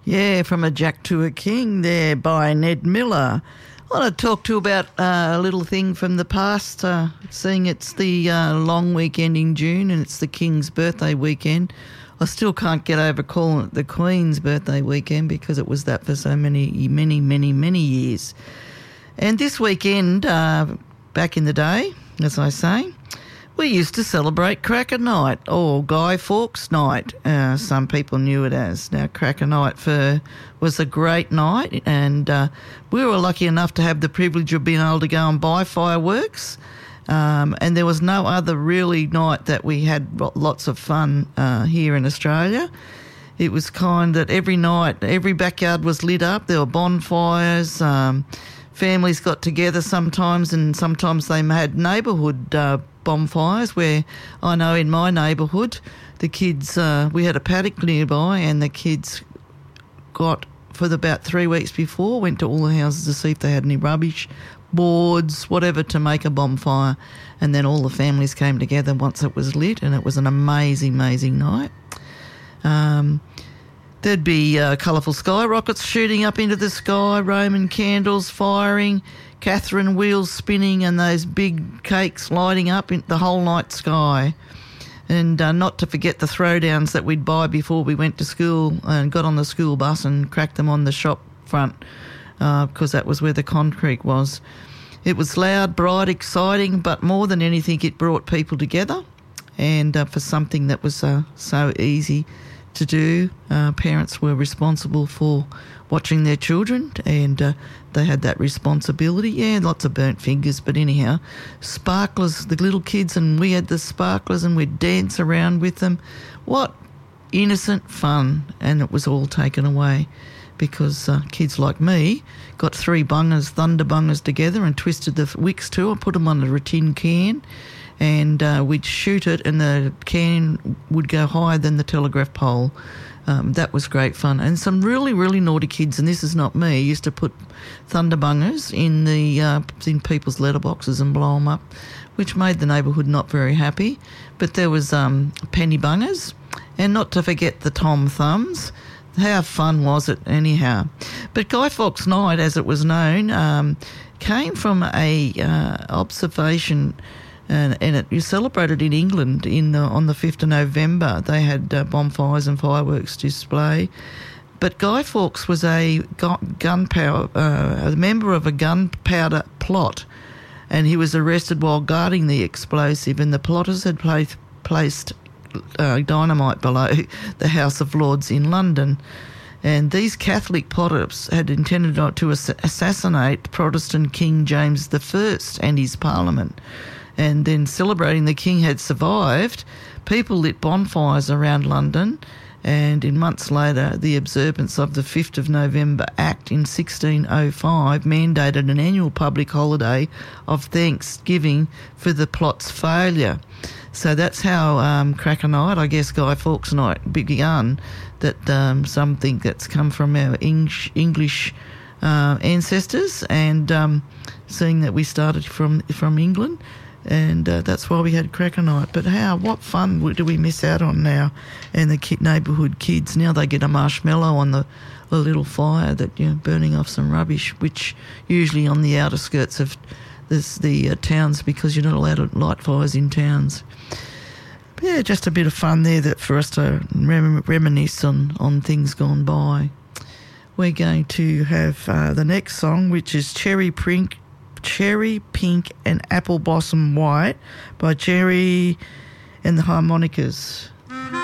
Yeah, from A Jack to a King there by Ned Miller. I want to talk to you about a little thing from the past, seeing it's the long weekend in June and it's the King's birthday weekend. I still can't get over calling it the Queen's birthday weekend because it was that for so many years. And this weekend, back in the day, as I say, we used to celebrate Cracker Night or Guy Fawkes Night. Some people knew it as. Now, Cracker Night was a great night, and we were lucky enough to have the privilege of being able to go and buy fireworks. And there was no other really night that we had lots of fun here in Australia. It was kind that every night, every backyard was lit up. There were bonfires. Families got together sometimes, and sometimes they had neighbourhood bonfires where I know in my neighbourhood the kids, we had a paddock nearby, and the kids got, for about 3 weeks before, went to all the houses to see if they had any rubbish, boards, whatever, to make a bonfire. And then all the families came together once it was lit, and it was an amazing night. There'd be colourful skyrockets shooting up into the sky, Roman candles firing, Catherine wheels spinning, and those big cakes lighting up in the whole night sky. And not to forget the throwdowns that we'd buy before we went to school and got on the school bus and cracked them on the shop front because that was where the concrete was. It was loud, bright, exciting, but more than anything it brought people together, and for something that was so easy to do. Parents were responsible for watching their children, and they had that responsibility. Yeah, lots of burnt fingers, but anyhow, sparklers, the little kids, and we had the sparklers and we'd dance around with them. What innocent fun, and it was all taken away because kids like me got 3 bungers, thunder bungers together and twisted the wicks to it, put them on a tin can, and we'd shoot it and the can would go higher than the telegraph pole. That was great fun. And some really naughty kids, and this is not me, used to put thunderbungers in people's letterboxes and blow them up, which made the neighbourhood not very happy. But there was penny bungers, and not to forget the Tom Thumbs. How fun was it anyhow? But Guy Fawkes Night, as it was known, came from a observation. And it was celebrated in England on the 5th of November. They had bonfires and fireworks display. But Guy Fawkes was a member of a gunpowder plot, and he was arrested while guarding the explosive, and the plotters had placed dynamite below the House of Lords in London. And these Catholic plotters had intended to assassinate Protestant King James I and his Parliament. And then, celebrating the King had survived, people lit bonfires around London, and in months later the observance of the 5th of November Act in 1605 mandated an annual public holiday of thanksgiving for the plot's failure. So that's how Cracker Night, I guess Guy Fawkes Night, began, that something that's come from our English ancestors, and seeing that we started from England. And that's why we had Cracker Night. But what fun do we miss out on now? And the neighbourhood kids, now they get a marshmallow on the little fire that you're burning off some rubbish, which usually on the outer skirts of the towns, because you're not allowed to light fires in towns. But yeah, just a bit of fun there that for us to reminisce on things gone by. We're going to have the next song, which is Cherry Pink and Apple Blossom White by Jerry and the Harmonicas.